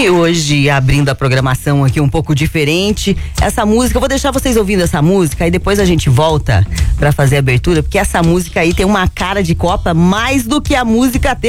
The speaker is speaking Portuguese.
E hoje, abrindo a programação aqui um pouco diferente, essa música, eu vou deixar vocês ouvindo essa música e depois a gente volta pra fazer a abertura, porque essa música aí tem uma cara de Copa mais do que a música